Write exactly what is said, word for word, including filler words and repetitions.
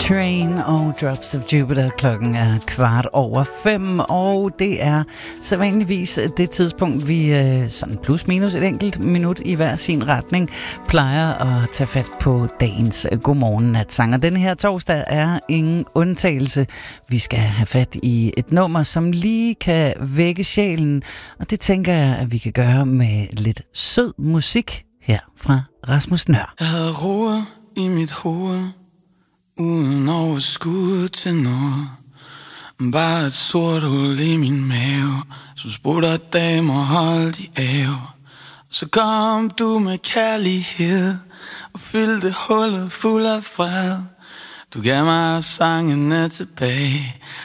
Train og Drops of Jupiter. Klokken er kvart over fem, og det er sædvanligvis det tidspunkt, vi sådan plus minus et enkelt minut i hver sin retning plejer at tage fat på dagens Godmorgen Natsang. Og denne her torsdag er ingen undtagelse. Vi skal have fat i et nummer, som lige kan vække sjælen, og det tænker jeg, at vi kan gøre med lidt sød musik her fra Rasmus Nøhr. Jeg havde ro i mit hoved, uden overskud til noget. Bare et sort hul i min mave, som spurgte damer holdt i ave. Så kom du med kærlighed og fyldte hullet fuld af fred. Du gav mig sangene tilbage,